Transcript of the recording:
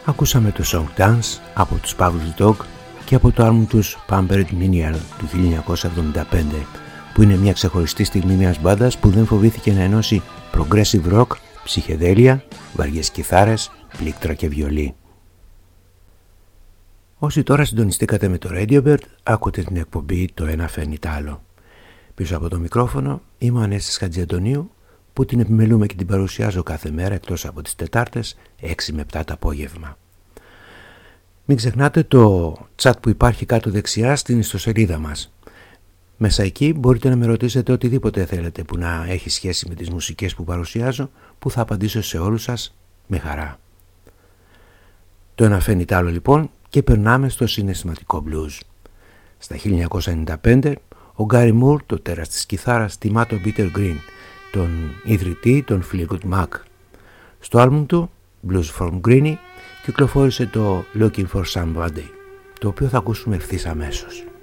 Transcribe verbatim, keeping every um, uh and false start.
Ακούσαμε το Song Dance από τους Pavlos Dog και από το άλμπουμ τους Pampered Minial του χίλια εννιακόσια εβδομήντα πέντε, που είναι μια ξεχωριστή στιγμή μιας μπάντας που δεν φοβήθηκε να ενώσει progressive rock, ψυχεδέλεια, βαριές κιθάρες, πλήκτρα και βιολί. Όσοι τώρα συντονιστήκατε με το Radiobird, άκουτε την εκπομπή «Το ένα φέρνει τ' άλλο». Πίσω από το μικρόφωνο είμαι ο Ανέστης Χατζηαντονίου, που την επιμελούμε και την παρουσιάζω κάθε μέρα εκτός από τις Τετάρτες έξι με επτά το απόγευμα. Μην ξεχνάτε το chat που υπάρχει κάτω δεξιά στην ιστοσελίδα μας. Μέσα εκεί μπορείτε να με ρωτήσετε οτιδήποτε θέλετε που να έχει σχέση με τις μουσικές που παρουσιάζω, που θα απαντήσω σε όλους σας με χαρά. Το ένα φέρνει τ' άλλο λοιπόν, και περνάμε στο συναισθηματικό blues. Στα χίλια εννιακόσια ενενήντα πέντε ο Γκάρι Μουρ, το τέρας της κιθάρας, τιμά τον Peter Green, τον ιδρυτή των Fleetwood Mac. Στο άλμπουμ του Blues from Greenie κυκλοφόρησε το Looking for Somebody, το οποίο θα ακούσουμε ευθύς αμέσως.